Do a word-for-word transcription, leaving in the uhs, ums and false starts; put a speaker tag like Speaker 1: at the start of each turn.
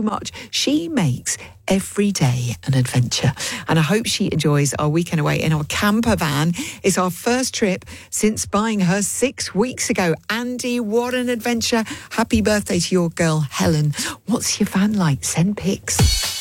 Speaker 1: so much. She makes every day an adventure. And I hope she enjoys our weekend away in our camper van. It's our first trip since buying her six weeks ago. Andy, what an adventure. Happy birthday to your girl, Helen. What's your van like? Send pics.